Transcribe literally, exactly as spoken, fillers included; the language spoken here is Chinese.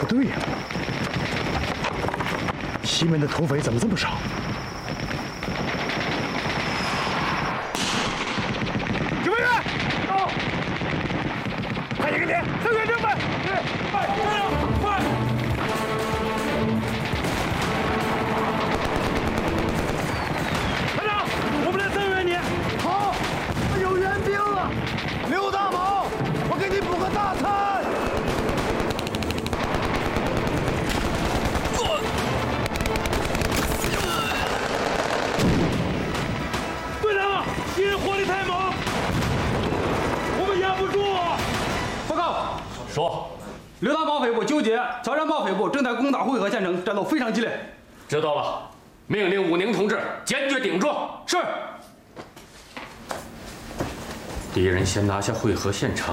对呀，西门的土匪怎么这么少？指挥员，到！快点，给点，增援正本，对，快，加油，快！团长，我们来增援你。好，有援兵了。刘大宝，我给你补个大餐。 敌人火力太猛，我们压不住。 报告， 说， 刘大堡匪部纠结乔山堡匪部正在攻打会合县城，战斗非常激烈。 知道了，命令武宁同志坚决顶撞。 是。 敌人先拿下会合县城。